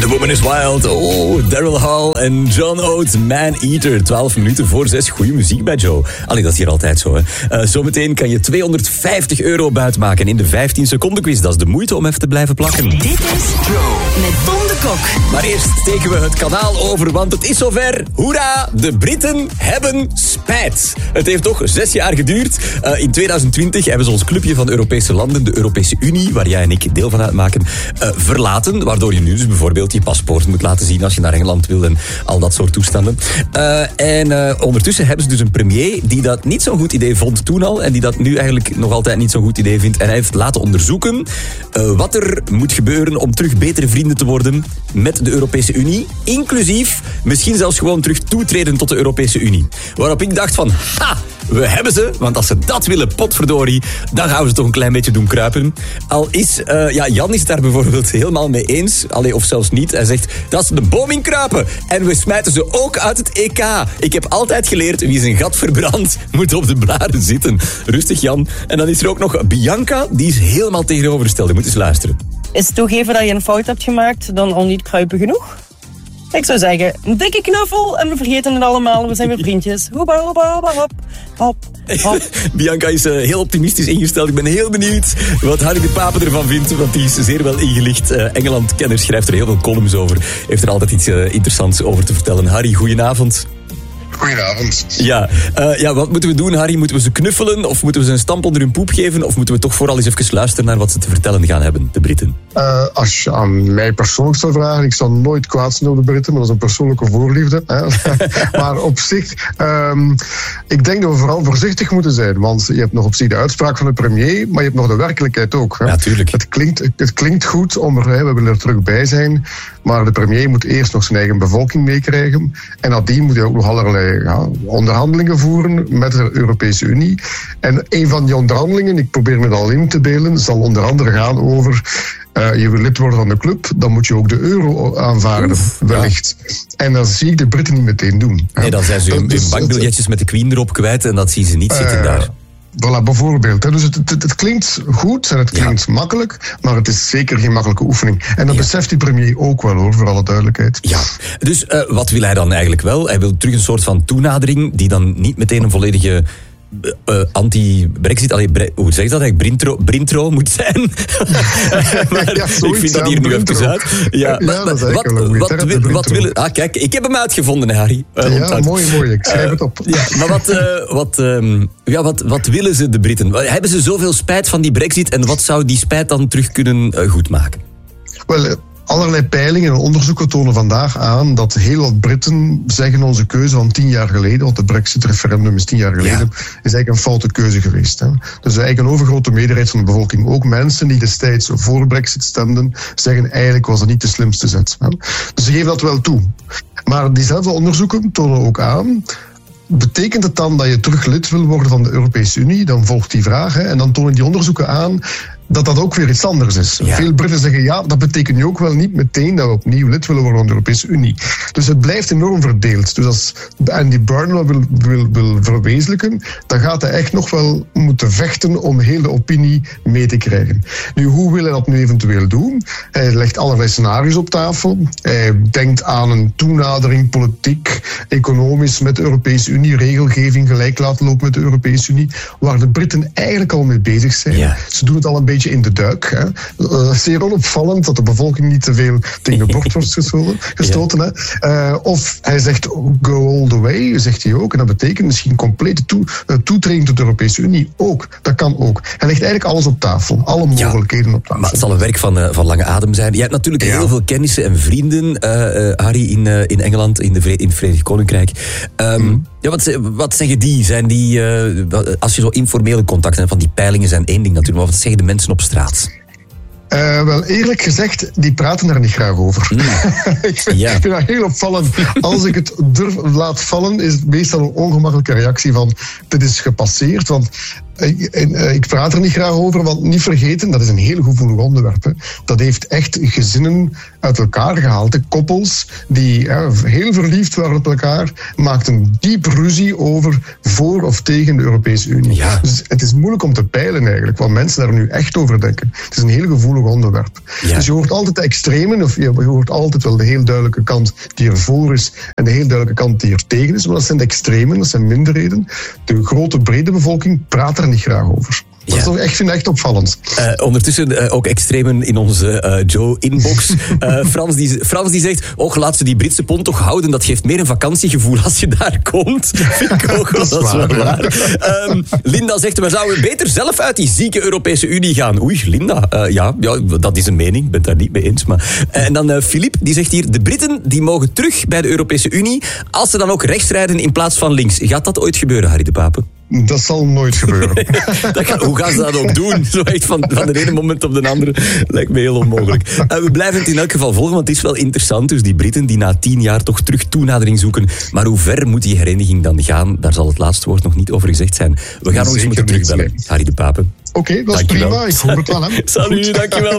Woman is Wild. Oh, Daryl Hall en John Oates, Man Eater. 12 minuten voor 6. Goeie muziek bij Joe. Allee, dat is hier altijd zo, hè. Zometeen kan je €250 buitmaken in de 15 seconden quiz. Dat is de moeite om even te blijven plakken. Dit is Joe met Tom de Kok. Maar eerst steken we het kanaal over, want het is zover. Hoera, de Britten hebben spijt. Het heeft toch 6 jaar geduurd. In 2020 hebben ze ons clubje van Europese landen, de Europese Unie, waar jij en ik deel van uitmaken, verlaten. Waardoor je nu dus bijvoorbeeld je paspoort moet laten zien als je naar Engeland wil en al dat soort toestanden. Ondertussen hebben ze dus een premier die dat niet zo'n goed idee vond toen al en die dat nu eigenlijk nog altijd niet zo'n goed idee vindt. En hij heeft laten onderzoeken wat er moet gebeuren om terug betere vrienden te worden met de Europese Unie. Inclusief misschien zelfs gewoon terug toetreden tot de Europese Unie. Waarop ik dacht van, we hebben ze, want als ze dat willen, potverdorie, dan gaan we ze toch een klein beetje doen kruipen. Al is, Jan is daar bijvoorbeeld helemaal mee eens, of zelfs niet. Hij zegt, dat ze de boom in kruipen. En we smijten ze ook uit het EK. Ik heb altijd geleerd, wie zijn gat verbrandt, moet op de blaren zitten. Rustig, Jan. En dan is er ook nog Bianca, die is helemaal tegenovergesteld. Je moet eens luisteren. Is toegeven dat je een fout hebt gemaakt dan al niet kruipen genoeg? Ik zou zeggen, een dikke knuffel en we vergeten het allemaal. We zijn weer vriendjes. Hoeba, hoeba, hoeba, hop, hop, hop. Bianca is heel optimistisch ingesteld. Ik ben heel benieuwd wat Harry de Pape ervan vindt, want die is zeer wel ingelicht. Engeland-kenner, schrijft er heel veel columns over. Heeft er altijd iets interessants over te vertellen. Harry, goedenavond. Goedenavond. Ja, wat moeten we doen, Harry? Moeten we ze knuffelen of moeten we ze een stamp onder hun poep geven? Of moeten we toch vooral eens even luisteren naar wat ze te vertellen gaan hebben, de Britten? Als je aan mij persoonlijk zou vragen, ik zal nooit kwaad zijn op de Britten, maar dat is een persoonlijke voorliefde. Hè? Maar op zich, ik denk dat we vooral voorzichtig moeten zijn, want je hebt nog op zich de uitspraak van de premier, maar je hebt nog de werkelijkheid ook. Hè? Ja, tuurlijk. Het klinkt goed, we willen er terug bij zijn, maar de premier moet eerst nog zijn eigen bevolking meekrijgen en nadien moet hij ook nog allerlei onderhandelingen voeren met de Europese Unie. En een van die onderhandelingen, ik probeer me dat al in te beelden, zal onder andere gaan over je wil lid worden van de club, dan moet je ook de euro aanvaarden, wellicht. Ja. En dat zie ik de Britten niet meteen doen. Nee, dan zijn ze hun bankbiljetjes met de Queen erop kwijt en dat zien ze niet zitten daar. Voilà, bijvoorbeeld. Dus het klinkt goed en het klinkt makkelijk, maar het is zeker geen makkelijke oefening. En dat beseft die premier ook wel, hoor, voor alle duidelijkheid. Ja, dus wat wil hij dan eigenlijk wel? Hij wil terug een soort van toenadering die dan niet meteen een volledige anti-Brexit, hoe zeg je dat eigenlijk? Brintro moet zijn. Maar ja, ik vind dat hier nu even uit. Wat willen... kijk, ik heb hem uitgevonden, Harry. Mooi. Ik schrijf het op. Wat willen ze, de Britten? Hebben ze zoveel spijt van die Brexit en wat zou die spijt dan terug kunnen goedmaken? Wel, allerlei peilingen en onderzoeken tonen vandaag aan dat heel wat Britten zeggen onze keuze van 10 jaar geleden, want het Brexit-referendum is 10 jaar geleden, is eigenlijk een foute keuze geweest. Hè. Dus eigenlijk een overgrote meerderheid van de bevolking, ook mensen die destijds voor Brexit stemden, zeggen eigenlijk was dat niet de slimste zet. Hè. Dus ze geven dat wel toe. Maar diezelfde onderzoeken tonen ook aan, betekent het dan dat je terug lid wil worden van de Europese Unie? Dan volgt die vraag. Hè, en dan tonen die onderzoeken aan dat dat ook weer iets anders is. Ja. Veel Britten zeggen, dat betekent nu ook wel niet meteen dat we opnieuw lid willen worden van de Europese Unie. Dus het blijft enorm verdeeld. Dus als Andy Burnham wil verwezenlijken, dan gaat hij echt nog wel moeten vechten om heel de opinie mee te krijgen. Nu, hoe wil hij dat nu eventueel doen? Hij legt allerlei scenario's op tafel. Hij denkt aan een toenadering, politiek, economisch met de Europese Unie, regelgeving gelijk laten lopen met de Europese Unie, waar de Britten eigenlijk al mee bezig zijn. Ja. Ze doen het al een beetje in de duik. Hè. Zeer onopvallend dat de bevolking niet te veel tegen de bocht wordt gestoten. Hè. Of hij zegt go all the way, zegt hij ook. En dat betekent misschien complete toetreding tot de Europese Unie ook. Dat kan ook. Hij legt eigenlijk alles op tafel. Alle mogelijkheden op tafel. Maar het zal een werk van lange adem zijn. Je hebt natuurlijk heel veel kennissen en vrienden, Harry, in Engeland, in het Verenigd Koninkrijk. Wat zeggen die? Zijn die, als je zo informele contacten hebt, van die peilingen zijn één ding natuurlijk, maar wat zeggen de mensen op straat? Wel, eerlijk gezegd, die praten daar niet graag over. Ik vind dat heel opvallend. Als ik het laat vallen, is het meestal een ongemakkelijke reactie van dit is gepasseerd. Want Ik praat er niet graag over, want niet vergeten, dat is een heel gevoelig onderwerp. Hè. Dat heeft echt gezinnen uit elkaar gehaald. De koppels die heel verliefd waren op elkaar, maakten diep ruzie over voor of tegen de Europese Unie. Ja. Dus het is moeilijk om te peilen eigenlijk, wat mensen daar nu echt over denken. Het is een heel gevoelig onderwerp. Ja. Dus je hoort altijd de extremen, of je hoort altijd wel de heel duidelijke kant die ervoor is en de heel duidelijke kant die er tegen is. Maar dat zijn de extremen, dat zijn minderheden. De grote brede bevolking praat er niet graag over. Dat is toch echt, vind ik echt opvallend. Ondertussen ook extremen in onze Joe-inbox. Frans die zegt, laat ze die Britse pond toch houden. Dat geeft meer een vakantiegevoel als je daar komt. Vind ik ook wel, dat is wel waar. Linda zegt, we zouden beter zelf uit die zieke Europese Unie gaan. Oei, Linda. Ja, dat is een mening. Ik ben het daar niet mee eens. Maar. En dan Philippe, die zegt hier, de Britten die mogen terug bij de Europese Unie als ze dan ook rechts rijden in plaats van links. Gaat dat ooit gebeuren, Harry de Pape? Dat zal nooit gebeuren. Hoe gaan ze dat ook doen? Zo echt van de ene moment op de andere. Lijkt me heel onmogelijk. We blijven het in elk geval volgen, want het is wel interessant. Dus die Britten die na 10 jaar toch terug toenadering zoeken. Maar hoe ver moet die hereniging dan gaan? Daar zal het laatste woord nog niet over gezegd zijn. We gaan nog eens moeten terugbellen. Harry de Pape. Oké, dat is prima. Ik hoor het wel. Hè. Salut, dankjewel.